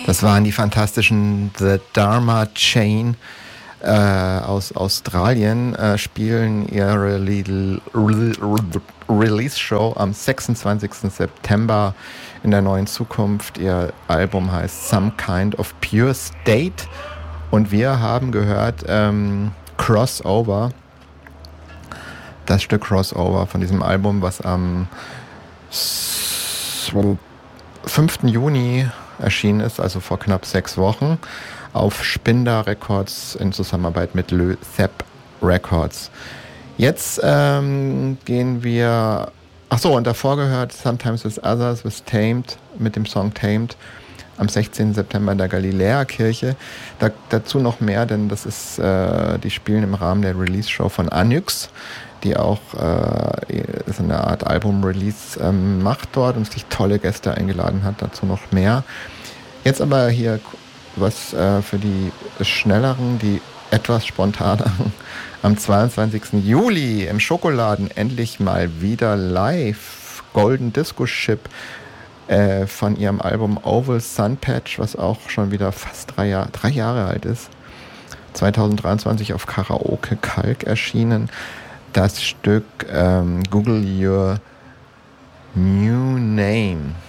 Das waren die fantastischen The Dharma Chain aus Australien, spielen ihre Release-Show am 26. September in der neuen Zukunft. Ihr Album heißt Some Kind of Pure State und wir haben gehört Crossover, das Stück Crossover von diesem Album, was am 5. Juni erschienen ist, also vor knapp 6 Wochen, auf Spinder Records in Zusammenarbeit mit Le Thep Records. Jetzt gehen wir, und davor gehört Sometimes with Others with Tamed, mit dem Song Tamed, am 16. September in der Galiläa-Kirche. Dazu noch mehr, denn das ist, die spielen im Rahmen der Release-Show von Anyx, die auch so eine Art Album-Release macht dort und sich tolle Gäste eingeladen hat. Dazu noch mehr. Jetzt aber hier was für die Schnelleren, die etwas spontaneren. Am 22. Juli im Schokoladen endlich mal wieder live. Golden Disco Ship von ihrem Album Oval Sun Patch, was auch schon wieder fast 3 Jahre alt ist. 2023 auf Karaoke Kalk erschienen. Das Stück Google Your New Name.